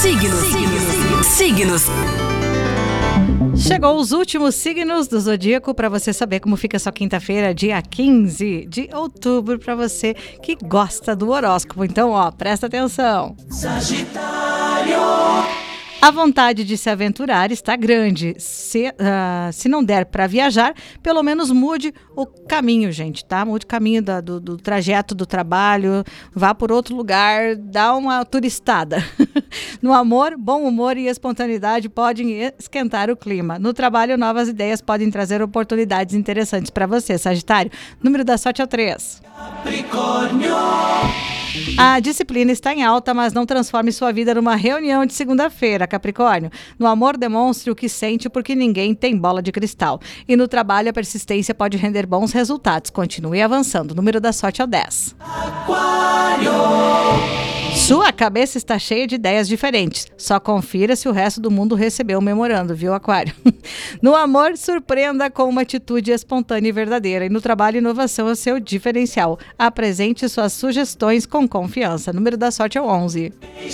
Signos. Chegou os últimos signos do Zodíaco para você saber como fica sua quinta-feira, dia 15 de outubro, para você que gosta do horóscopo. Então, presta atenção. Sagitário. A vontade de se aventurar está grande. Se não der para viajar, pelo menos mude o caminho, gente, tá? Mude o caminho do trajeto do trabalho, vá por outro lugar, dá uma turistada. No amor, bom humor e espontaneidade podem esquentar o clima. No trabalho, novas ideias podem trazer oportunidades interessantes para você, Sagitário. Número da sorte é o 3. Capricórnio. A disciplina está em alta, mas não transforme sua vida numa reunião de segunda-feira, Capricórnio. No amor, demonstre o que sente, porque ninguém tem bola de cristal. E no trabalho, a persistência pode render bons resultados. Continue avançando. O número da sorte é o 10. Aquário. Sua cabeça está cheia de ideias diferentes. Só confira se o resto do mundo recebeu o memorando, viu, Aquário? No amor, surpreenda com uma atitude espontânea e verdadeira. E no trabalho, inovação é seu diferencial. Apresente suas sugestões com confiança. O número da sorte é o 11.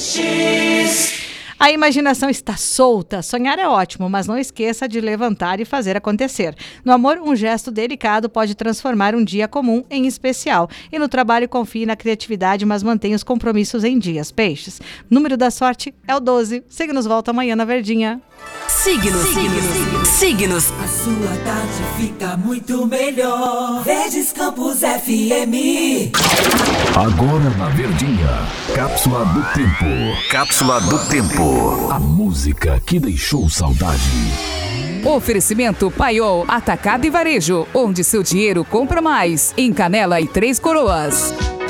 A imaginação está solta. Sonhar é ótimo, mas não esqueça de levantar e fazer acontecer. No amor, um gesto delicado pode transformar um dia comum em especial. E no trabalho, confie na criatividade, mas mantenha os compromissos em dias. Peixes. Número da sorte é o 12. Signos volta amanhã na Verdinha. Signos. A sua tarde fica muito melhor. Verdes Campos FM. Agora na Verdinha, Cápsula do Tempo. A música que deixou saudade. Oferecimento Paiol, Atacado e Varejo, onde seu dinheiro compra mais. Em Canela e Três Coroas.